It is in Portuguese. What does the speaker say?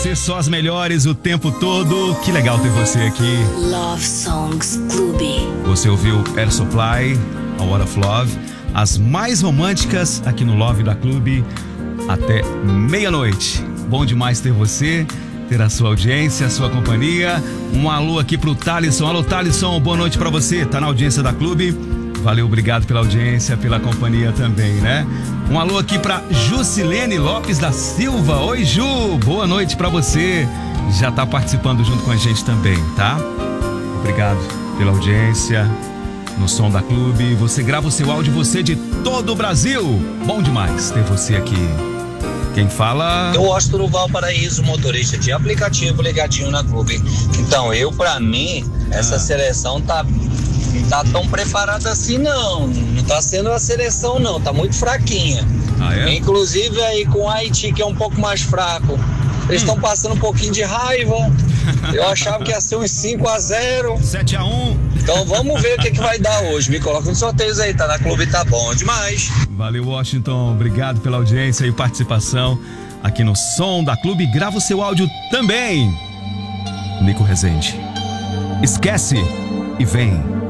você só as melhores o tempo todo. Que legal ter você aqui. Love Songs Clube. Você ouviu Air Supply, A War of Love, as mais românticas aqui no Love da Clube até meia-noite. Bom demais ter você, ter a sua audiência, a sua companhia. Um alô aqui pro Thalisson. Alô, Thalisson, boa noite pra você. Tá na audiência da Clube. Valeu, obrigado pela audiência, pela companhia também, né? Um alô aqui pra Jusilene Lopes da Silva. Oi, Ju, boa noite pra você. Já tá participando junto com a gente também, tá? Obrigado pela audiência no Som da Clube. Você grava o seu áudio, você de todo o Brasil. Bom demais ter você aqui. Quem fala? Eu gosto do Valparaíso, motorista de aplicativo ligadinho na Clube. Então, pra mim, essa seleção não tá tão preparada assim, não. Não tá sendo a seleção, não. Tá muito fraquinha. Ah, é? Inclusive aí com o Haiti, que é um pouco mais fraco. Eles estão passando um pouquinho de raiva. Eu achava que ia ser uns 5-0. 7-1. Então vamos ver o que vai dar hoje. Me coloca nos sorteios aí, tá na Clube, tá bom demais. Valeu, Washington. Obrigado pela audiência e participação aqui no Som da Clube. Grava o seu áudio também. Nico Rezende. Esquece e vem.